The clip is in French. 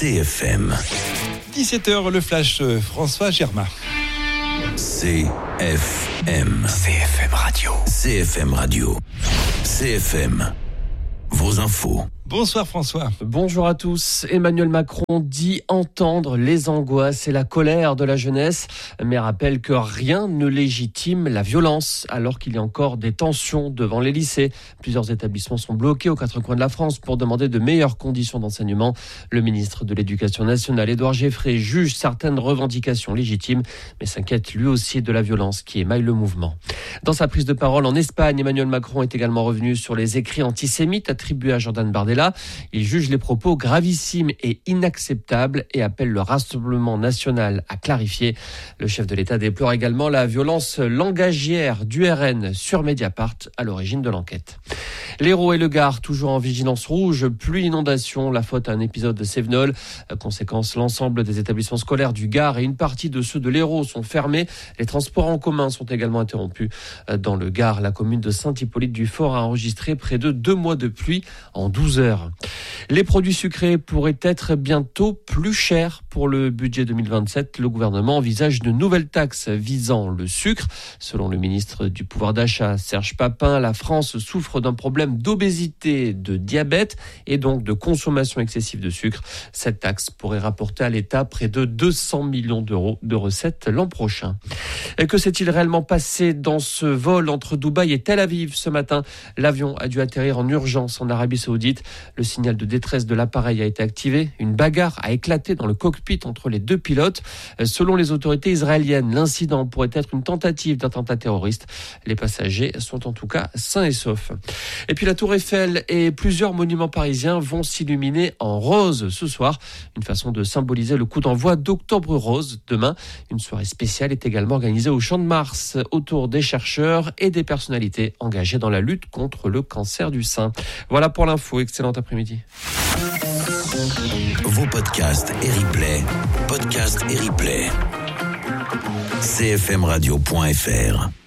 CFM. 17h, le flash François Germain. CFM. CFM Radio. CFM Radio. CFM. Vos infos. Bonsoir François. Bonjour à tous. Emmanuel Macron dit entendre les angoisses et la colère de la jeunesse, mais rappelle que rien ne légitime la violence, alors qu'il y a encore des tensions devant les lycées. Plusieurs établissements sont bloqués aux quatre coins de la France pour demander de meilleures conditions d'enseignement. Le ministre de l'Éducation nationale, Édouard Geoffrey, juge certaines revendications légitimes, mais s'inquiète lui aussi de la violence qui émaille le mouvement. Dans sa prise de parole en Espagne, Emmanuel Macron est également revenu sur les écrits antisémites attribués à Jordan Bardella. Il juge les propos gravissimes et inacceptables et appelle le Rassemblement national à clarifier. Le chef de l'État déplore également la violence langagière du RN sur Mediapart à l'origine de l'enquête. L'Hérault et le Gard, toujours en vigilance rouge, pluie, inondation, la faute à un épisode de Cévenol. Conséquence, l'ensemble des établissements scolaires du Gard et une partie de ceux de l'Hérault sont fermés. Les transports en commun sont également interrompus. Dans le Gard, la commune de Saint-Hippolyte-du-Fort a enregistré près de 2 mois de pluie en 12 heures. Les produits sucrés pourraient être bientôt plus chers pour le budget 2027. Le gouvernement envisage de nouvelles taxes visant le sucre. Selon le ministre du pouvoir d'achat, Serge Papin, la France souffre d'un problème d'obésité, de diabète et donc de consommation excessive de sucre. Cette taxe pourrait rapporter à l'État près de 200 millions d'euros de recettes l'an prochain. Et que s'est-il réellement passé dans ce vol entre Dubaï et Tel Aviv ce matin? L'avion a dû atterrir en urgence en Arabie Saoudite. Le signal de détresse de l'appareil a été activé. Une bagarre a éclaté dans le cockpit entre les deux pilotes. Selon les autorités israéliennes, l'incident pourrait être une tentative d'attentat terroriste. Les passagers sont en tout cas sains et saufs. Et puis la Tour Eiffel et plusieurs monuments parisiens vont s'illuminer en rose ce soir. Une façon de symboliser le coup d'envoi d'Octobre Rose demain. Une soirée spéciale est également organisée au Champ de Mars autour des chercheurs et des personnalités engagées dans la lutte contre le cancer du sein. Voilà pour l'info. Excellent après-midi. Vos podcasts et replays. Podcasts et replays. CFMradio.fr